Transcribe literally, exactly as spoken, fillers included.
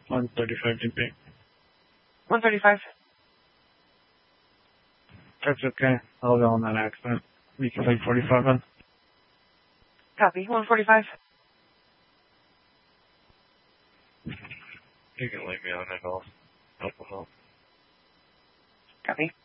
one thirty-five D P. one thirty-five. That's okay. I'll go on that accident. You can take forty-five in. Copy. one forty-five. You can leave me on it. I'll help them out. Copy.